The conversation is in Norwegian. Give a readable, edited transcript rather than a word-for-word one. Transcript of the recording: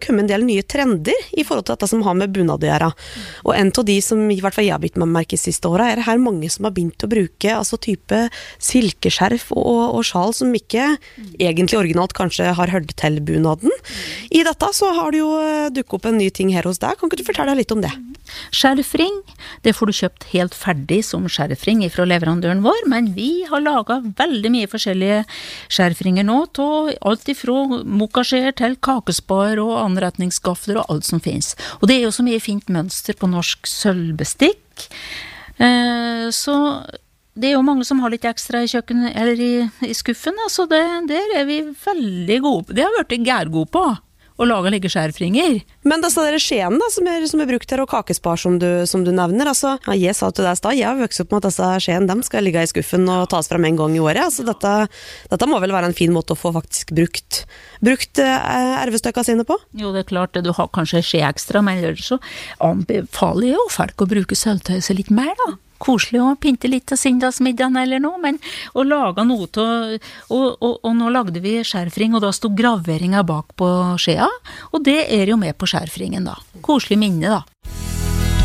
kommet en del nye trender I forhold til dette som har med bunad å gjøre. Og en av de som I hvert fall jeg har bitt meg merke siste året, det her mange som har begynt å bruke altså type silkeskjerf og sjal som ikke egentlig originalt kanskje har hørt til bunaden. I dette så har det jo dukket opp en ny ting her hos deg. Kan ikke du fortelle litt om det? Skjerfring, det får du kjøpt helt ferdig som skjerfring fra leverandøren vår, men vi har laget veldig mye forskjellige skjerfringer nå, alt ifra mokaskjeer til kakespar og anretningsgafler og alt som finnes. Og det jo så mye fint mønster på norsk sølvbestikk, så det jo mange som har litt ekstra I kjøkken eller I skuffen, så der vi veldig gode på. Det har vært gærgode på. Og lage like skjerfringer. Men disse der skjene da, som brukt her, og kakespar som du nevner, altså, jeg sa til deg jeg har vokst opp med at disse skjene, de skal ligge I skuffen og tas frem en gang I året, altså dette må vel være en fin måte å få faktisk brukt ervestøkka sine på? Jo, det klart, du har kanskje skje ekstra, men ellers så anbefaler jo folk å bruke sølvtøyset litt mer da. Koselig å pynte litt av sindagsmiddagen eller noe, men å lage noe til, og nå lagde vi skjerfring, og da stod graveringa bak på skjea, og det jo med på skjerfringen da. Koselig minne da.